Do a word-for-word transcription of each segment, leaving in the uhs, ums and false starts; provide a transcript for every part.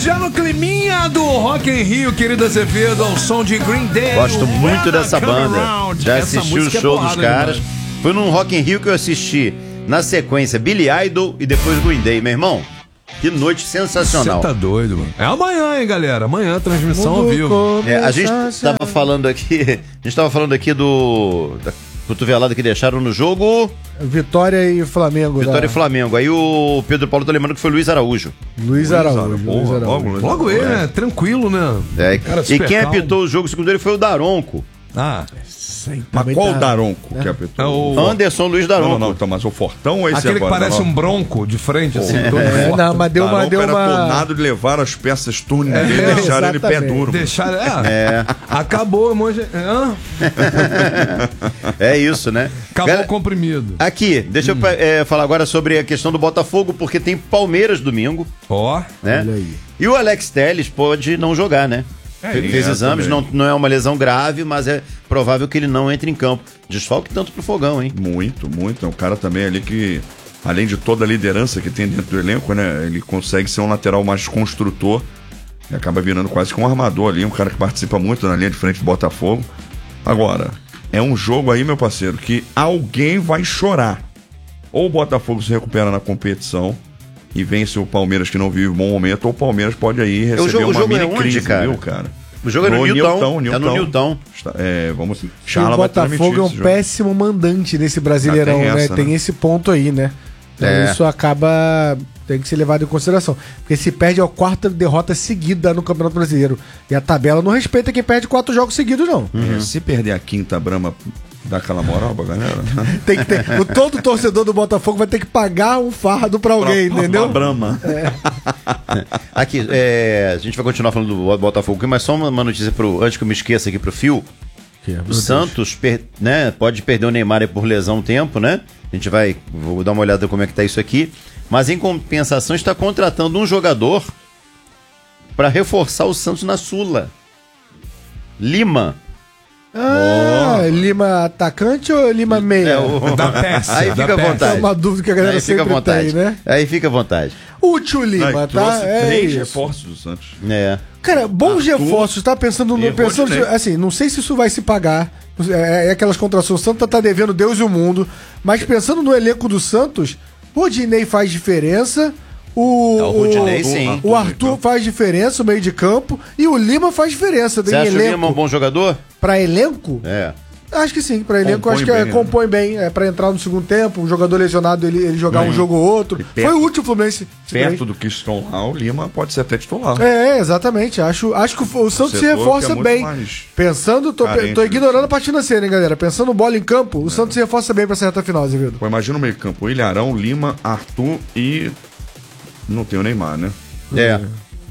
já no climinha do Rock in Rio, querido Azevedo, ao som de Green Day. Gosto muito dessa banda. Around. Já Essa assisti o música show é porrada, dos caras. né? Foi num Rock in Rio que eu assisti, na sequência, Billy Idol e depois Green Day. Meu irmão, que noite sensacional. Você tá doido, mano. É amanhã, hein, galera? Amanhã, transmissão ao vivo. É, a gente tava falando aqui, a gente tava falando aqui do... da cotovelada que deixaram no jogo... Vitória e Flamengo. Vitória da... e Flamengo. Aí o Pedro Paulo tá lembrando que foi Luiz Araújo. Luiz Araújo. Luiz Porra, Araújo. logo, logo ele, né? Tranquilo, né? É, Cara, e super quem calmo. apitou o jogo segundo ele foi o Daronco. Ah, Sim, Mas também qual tá- o Daronco que apitou? é o... Anderson Luiz Daronco. Não, não, não, então, mas o Fortão ou esse Aquele que agora? parece Não, um bronco de frente, assim, todo É, forte. não, mas deu uma... Daronco Deu era uma... tornado de levar as peças turno dele e É, deixar ele pé exatamente. duro. Deixar... É, É. acabou, monge... Hã? É isso, né? Acabou Gal- o comprimido. Aqui, deixa Hum. eu é, falar agora sobre a questão do Botafogo, porque tem Palmeiras domingo, Ó, né? Olha aí. E o Alex Telles pode não jogar, né? É, Fe- ele Fez é exames, não, também. não é uma lesão grave, mas é provável que ele não entre em campo. Desfalque tanto pro Fogão, hein? Muito, muito. É um cara também ali que, além de toda a liderança que tem dentro do elenco, né? Ele consegue ser um lateral mais construtor e acaba virando quase que um armador ali, um cara que participa muito na linha de frente do Botafogo. Agora, é um jogo aí, meu parceiro, que alguém vai chorar. Ou o Botafogo se recupera na competição e vence o Palmeiras que não vive um bom momento, ou o Palmeiras pode aí receber jogo- o uma jogo é mini onde, crise, cara? viu, cara? O jogo é no Newton, é no Newton. Está- É, vamos... E Charla o vai Botafogo transmitir é um esse jogo. péssimo mandante nesse Brasileirão, Ah, tem né? essa, Tem né? esse ponto aí, né? Então É. isso acaba... Tem que ser levado em consideração. Porque se perde a quarta derrota seguida no Campeonato Brasileiro. E a tabela não respeita quem perde quatro jogos seguidos, não. É, se perder a quinta Brahma, dá aquela moral pra galera. Tem que ter, o, todo torcedor do Botafogo vai ter que pagar um fardo pra alguém, entendeu? Uma Brahma. Aqui, é, a gente vai continuar falando do Botafogo aqui, mas só uma, uma notícia pro, antes que eu me esqueça aqui pro Fio. O Santos per- né, pode perder o Neymar aí por lesão um tempo, né? A gente vai, vou dar uma olhada como é que tá isso aqui. Mas em compensação está contratando um jogador para reforçar o Santos na Sula. Lima. Ah, Lima atacante ou Lima meia? É o... da peça. Aí da fica à peça. vontade. É uma dúvida que a galera Aí fica à sempre vontade. tem, né? Aí fica à vontade. Útil Lima, Não, e tá? trouxe É três isso. reforços do Santos. É. Cara, bons Arthur reforços, tá pensando no. e Pensando, Rodinei. assim, não sei se isso vai se pagar. É, é aquelas contrações. O Santos tá devendo Deus e o mundo. Mas pensando no elenco do Santos, o Rodinei faz diferença. O, É, o Rodinei, o- sim. o Arthur faz diferença, o meio de campo. E o Lima faz diferença. Você Tem acha o elenco. Lima um bom jogador? Pra elenco? É. Acho que sim, pra elenco Compõe acho que é, bem, né? compõe bem. É pra entrar no segundo tempo, um jogador lesionado, ele, ele jogar um jogo ou outro. E perto- Foi útil o Fluminense. Perto do que estão lá, o Lima pode ser até titular. É, exatamente. Acho, acho que o, o Santos se setor reforça que é muito bem. mais Pensando, tô, carente tô ignorando do a parte financeira, hein, galera? Pensando bola em campo, o Santos se reforça bem pra essa reta final, Azevedo. Pô, imagina o meio campo, Ilharão, Lima, Arthur e... Não tem o Neymar, né? É.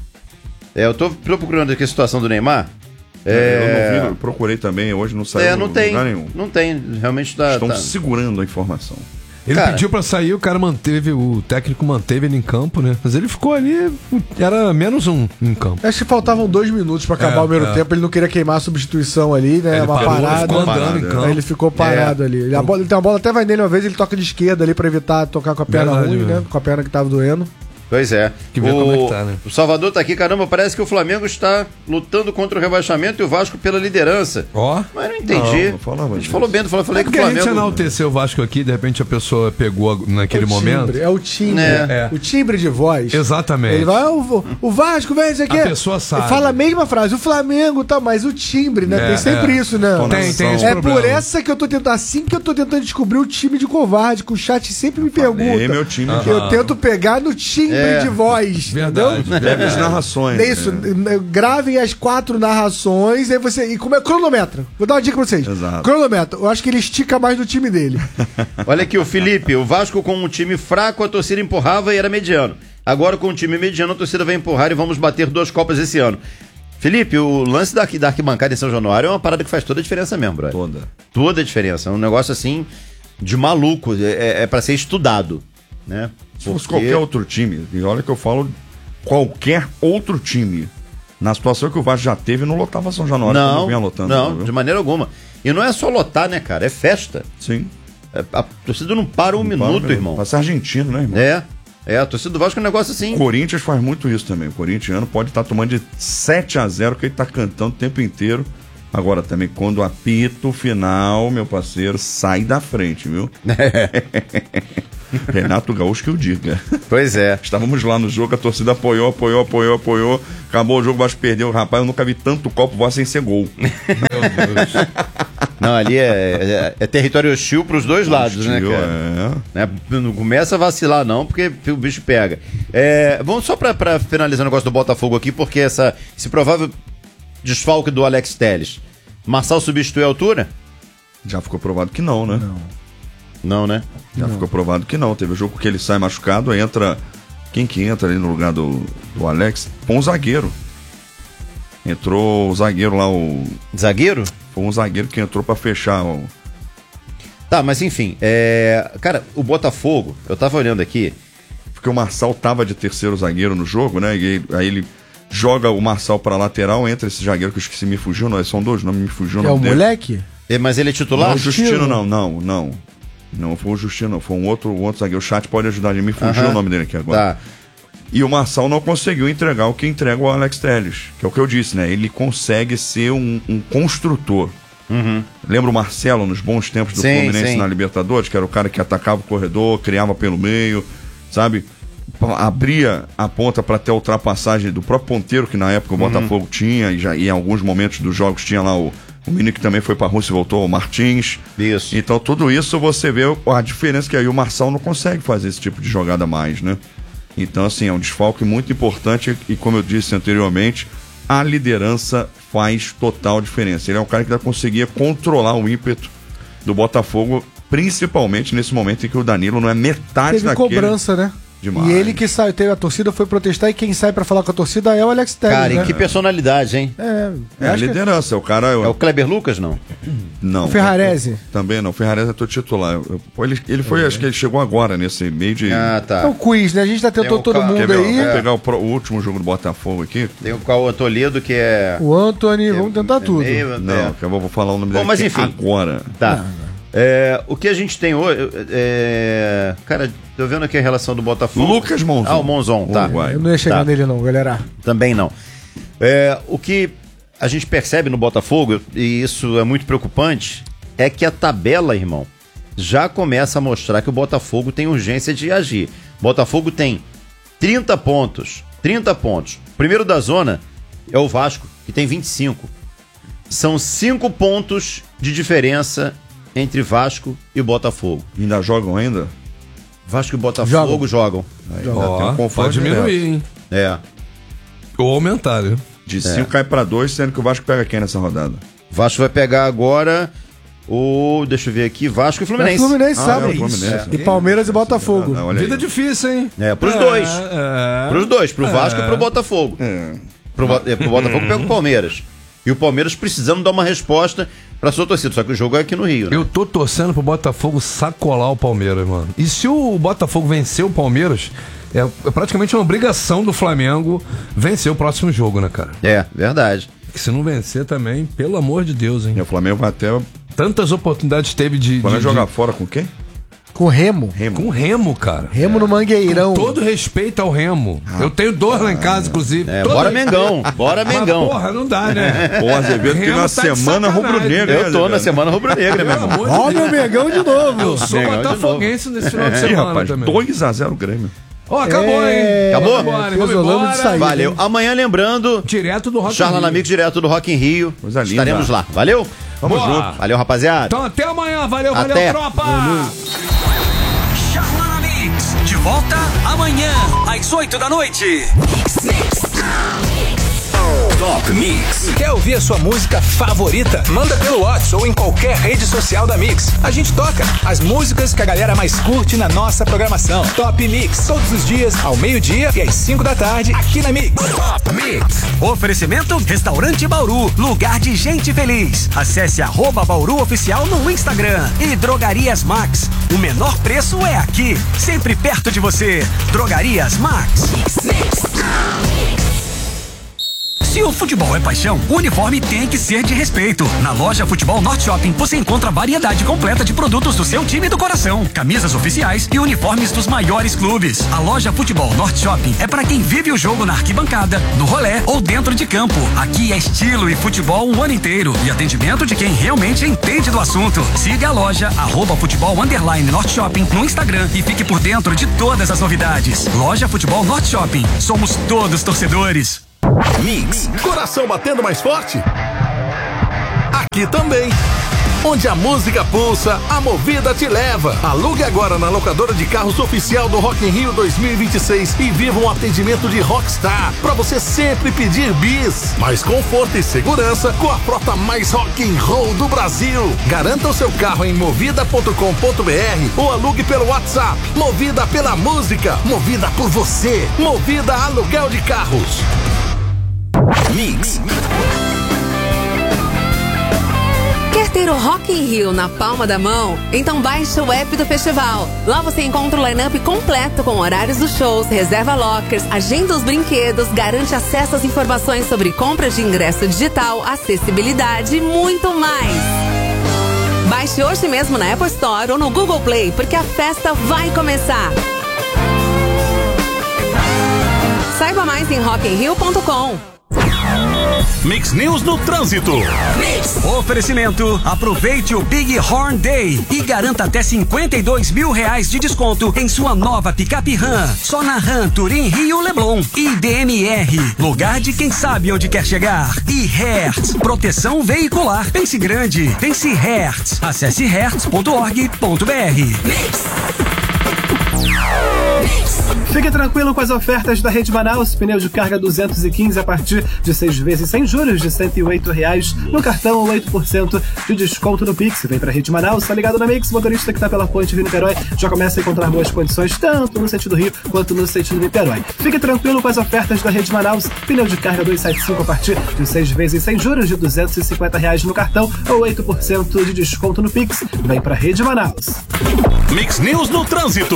É, eu tô procurando aqui a situação do Neymar. Eu É, não vi, eu procurei também, hoje não saiu é não tem. lugar nenhum. Não tem. Realmente tá. Estão tá- segurando a informação. Ele Cara. pediu pra sair, o cara manteve, o técnico manteve ele em campo, né? Mas ele ficou ali, era menos um em campo. Acho que faltavam dois minutos pra acabar É, o primeiro é. tempo. Ele não queria queimar a substituição ali, né? Ele uma parou, parada. ficou andando parado, em é. campo. Aí ele ficou parado ali. Ele, a bola, ele tem uma bola até vai nele uma vez, ele toca de esquerda ali pra evitar tocar com a perna Verdade, ruim, né? né? Com a perna que tava doendo. Pois é. Que ver o... como é que tá, né? o Salvador tá aqui, caramba, parece que o Flamengo está lutando contra o rebaixamento e o Vasco pela liderança. Ó. Mas não entendi. Não, não falava a gente disso. falou bem, falou, falei É que o porque a gente Flamengo. enalteceu o Vasco aqui, de repente a pessoa pegou naquele É o momento. timbre, é o timbre. É. O timbre de voz. Exatamente. Ele vai, "Ah, o, o Vasco, velho, isso aqui. A é-" pessoa sabe. Ele fala a mesma frase, o Flamengo, tá, mas o timbre, né? É, tem sempre é. isso, né? Tem, tem esse É problema. por essa que eu tô tentando, assim que eu tô tentando descobrir o time de covarde, que o chat sempre me pergunta. É meu time. Ah. Eu tento pegar no timbre É. de voz. Verdade. Entendeu? Deve as narrações. É isso, né? gravem as quatro narrações, aí você. E como é cronômetro? Vou dar uma dica pra vocês. Exato. Cronômetro, eu acho que ele estica mais do time dele. Olha aqui o Felipe, o Vasco com um time fraco, a torcida empurrava e era mediano. Agora com um time mediano, a torcida vai empurrar e vamos bater duas Copas esse ano. Felipe, o lance da, arqui- da arquibancada em São Januário é uma parada que faz toda a diferença mesmo, brother. Toda. Toda a diferença. É um negócio assim de maluco. É, é para ser estudado, né? Se fosse Porque- qualquer outro time, e olha que eu falo qualquer outro time, na situação que o Vasco já teve, não lotava São Januário, como Não, vinha lotando. não, viu? de maneira alguma. E não é só lotar, né, cara? É festa. Sim. É- a torcida não para um Para, minuto, meu, irmão. Passa argentino, né, irmão? É. É, a torcida do Vasco é um negócio assim. O Corinthians faz muito isso também. O corintiano pode estar tomando de sete a zero, que ele tá cantando o tempo inteiro. Agora também, quando apita o final, meu parceiro, sai da frente, viu? Renato Gaúcho que eu diga. Pois é. Estávamos lá no jogo, a torcida apoiou, apoiou, apoiou, apoiou. Acabou o jogo, o Vasco perdeu. Rapaz, eu nunca vi tanto copo voar sem ser gol. Meu Deus. Não, ali é, é, é território hostil pros dois lados, hostil, né, cara? É. Né? Não começa a vacilar, não, porque o bicho pega. É, vamos só pra, pra finalizar o negócio do Botafogo aqui, porque essa, esse provável desfalque do Alex Telles. Marçal substitui a altura? Já ficou provado que não, né? Não. Não, né? Já Não. ficou provado que não. Teve o jogo que ele sai machucado, entra... Quem que entra ali no lugar do, do Alex? Foi um zagueiro. Entrou o zagueiro lá, o... Zagueiro? Foi um zagueiro que entrou pra fechar o... Tá, mas enfim, é... cara, o Botafogo, eu tava olhando aqui... Porque o Marçal tava de terceiro zagueiro no jogo, né? E aí ele joga o Marçal pra lateral, entra esse zagueiro que eu esqueci, me fugiu, não, são dois, não me fugiu o É o nome dele. moleque? É, mas ele é titular? Não, o Justino não, não, não. Não foi o Justino, não. Foi um outro, um outro zagueiro. O chat pode ajudar, ele me fugiu Aham. o nome dele aqui agora. Tá. E o Marçal não conseguiu entregar o que entrega o Alex Telles, que é o que eu disse, né? Ele consegue ser um, um construtor. Uhum. Lembra o Marcelo nos bons tempos do Sim, Fluminense sim. na Libertadores, que era o cara que atacava o corredor, criava pelo meio, sabe? Abria a ponta para ter a ultrapassagem do próprio ponteiro que na época o Uhum. Botafogo tinha, e já e em alguns momentos dos jogos tinha lá o, o menino que também foi para a Rússia e voltou, o Martins. Isso. Então tudo isso você vê a diferença que aí o Marçal não consegue fazer esse tipo de jogada mais, né? Então assim, é um desfalque muito importante e como eu disse anteriormente, a liderança faz total diferença. Ele é um cara que já conseguia controlar o ímpeto do Botafogo, principalmente nesse momento em que o Danilo não é metade Teve daquele... cobrança, né? Demais. E ele que saiu, teve a torcida, foi protestar e quem sai pra falar com a torcida é o Alex Telles, Cara, né? e que personalidade, hein? É, É a acho que liderança, é o cara... É o Kleber Lucas, não? Não. o Ferrarese. eu- Também não, o Ferrarese é teu titular. Eu- eu- pô, ele, ele foi, acho que ele chegou agora, nesse meio de... Ah, é tá. o quiz, né? A gente tá tentando Tem o todo ca- mundo Quer ver, ó, aí. vamos pegar o, pro- o último jogo do Botafogo aqui? Tem o Cauã Toledo, que é... O Anthony, vamos tentar tudo. meio- Não, é. que eu vou, vou falar o nome Bom, dele mas aqui enfim. agora. Tá. É, o que a gente tem hoje... É... Cara, tô vendo aqui a relação do Botafogo. Lucas Monzon. Ah, o Monzon, tá. Uruguai. Eu não ia chegar Tá. nele não, galera. Também não. É, o que a gente percebe no Botafogo, e isso é muito preocupante, é que a tabela, irmão, já começa a mostrar que o Botafogo tem urgência de agir. Botafogo tem trinta pontos. trinta pontos. Primeiro da zona é o Vasco, que tem vinte e cinco. São cinco pontos de diferença entre Vasco e Botafogo. Ainda jogam ainda? Vasco e Botafogo jogam. Aí ainda tem Ó, um confronto pode diminuir, direto. hein? É. Ou aumentar, né? De cinco cai pra dois, sendo que o Vasco pega quem nessa rodada? Vasco vai pegar agora o... Deixa eu ver aqui. Vasco e É Fluminense. Fluminense, Ah, sabe? é o Fluminense. E Palmeiras e Botafogo. Ah, olha Vida aí. difícil, hein? É, pros É, dois. É. Pros dois. Pro Vasco É. e pro Botafogo. É. Pro, Bo- é, pro Botafogo pega o Palmeiras. E o Palmeiras precisando dar uma resposta pra sua torcida. Só que o jogo é aqui no Rio, né? Eu tô torcendo pro Botafogo sacolar o Palmeiras, mano. E se o Botafogo vencer o Palmeiras, é é praticamente uma obrigação do Flamengo vencer o próximo jogo, né, cara? É, verdade. Que se não vencer também, pelo amor de Deus, hein? E o Flamengo vai até. O Tantas oportunidades teve de, de, Flamengo de- jogar fora com quem? Com Remo. Remo. com o Remo, cara. Remo no Mangueirão. Todo respeito ao Remo. Eu tenho dois lá em casa, inclusive. É, Todo bora respeito. Mengão. Bora Mas, Mengão. porra, não dá, né? O Azevedo teve Remo uma tá de semana sacanagem. rubro-negra. Eu né, tô na Azevedo? semana rubro-negra, meu Pelo irmão. amor de Ó, Deus. meu Megão de novo. Eu sou Mengão de botafoguense nesse final de Ih, semana rapaz, também. dois a zero Grêmio. Ó, acabou, É, hein? Acabou? Vambora, Fez vamos o Holanda embora. de sair. Valeu. Amanhã, lembrando, Direto do Rock in Charla Rio. Amigos direto do Rock in Rio. Coisa linda. Estaremos lá. Valeu? Vamos Boa. junto. Valeu, rapaziada. Então até amanhã. Valeu, valeu, Até. tropa! Charla na Mix, de volta amanhã, às oito da noite. Top Mix. Quer ouvir a sua música favorita? Manda pelo WhatsApp ou em qualquer rede social da Mix. A gente toca as músicas que a galera mais curte na nossa programação. Top Mix, todos os dias, ao meio-dia e às cinco da tarde, aqui na Mix. Top Mix. Oferecimento Restaurante Bauru, lugar de gente feliz. Acesse arroba Bauru Oficial no Instagram. E Drogarias Max. O menor preço é aqui, sempre perto de você. Drogarias Max. Se o futebol é paixão, o uniforme tem que ser de respeito. Na loja Futebol Norte Shopping, você encontra a variedade completa de produtos do seu time do coração, camisas oficiais e uniformes dos maiores clubes. A loja Futebol Norte Shopping é para quem vive o jogo na arquibancada, no rolê ou dentro de campo. Aqui é estilo e futebol o ano inteiro e atendimento de quem realmente entende do assunto. Siga a loja arroba futebol underline Norte Shopping no Instagram e fique por dentro de todas as novidades. Loja Futebol Norte Shopping. Somos todos torcedores. Mix. Coração batendo mais forte? Aqui também. Onde a música pulsa, a Movida te leva. Alugue agora na locadora de carros oficial do Rock in Rio dois mil e vinte e seis e viva um atendimento de rockstar pra você sempre pedir bis. Mais conforto e segurança com a frota mais rock and roll do Brasil. Garanta o seu carro em movida ponto com ponto br ou alugue pelo WhatsApp. Movida pela música, movida por você. Movida Aluguel de Carros. Mix. Quer ter o Rock in Rio na palma da mão? Então baixe o app do festival. Lá você encontra o line-up completo com horários dos shows, reserva lockers, agenda os brinquedos, garante acesso às informações sobre compras de ingresso digital, acessibilidade e muito mais. Baixe hoje mesmo na Apple Store ou no Google Play, porque a festa vai começar. Saiba mais em rock in rio ponto com. Mix News no trânsito. Mix. Oferecimento. Aproveite o Big Horn Day e garanta até cinquenta e dois mil reais de desconto em sua nova picape Ram. Só na Ram Turim Rio Leblon. E D M R. Lugar de quem sabe onde quer chegar. E Hertz. Proteção veicular. Pense grande. Pense Hertz. Acesse hertz ponto org ponto br. Mix. Fique tranquilo com as ofertas da Rede Manaus. Pneu de carga duzentos e quinze a partir de seis vezes sem juros de cento e oito reais no cartão ou oito por cento de desconto no Pix. Vem pra Rede Manaus, tá ligado na Mix? Motorista que tá pela ponte Rio-Niterói já começa a encontrar boas condições tanto no sentido Rio quanto no sentido Niterói. Fique tranquilo com as ofertas da Rede Manaus. Pneu de carga duzentos e setenta e cinco a partir de seis vezes sem juros de duzentos e cinquenta reais no cartão ou oito por cento de desconto no Pix. Vem pra Rede Manaus. Mix News no trânsito.